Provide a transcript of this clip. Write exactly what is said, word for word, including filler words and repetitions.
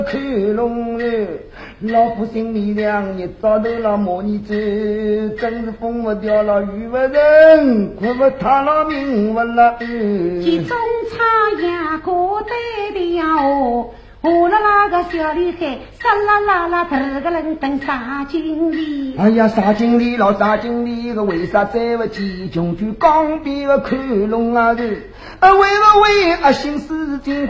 看龙人，老夫心里凉，一早头了摸你走，真是风不掉了雨不人，苦不他了命不了。 集中插牙过对的呀哦，我了那个小女孩，沙啦啦啦，头个人等杀经理。 哎呀，杀经理老杀经理个，为啥在不起穷去江边个看龙啊头？啊，为不为啊心思情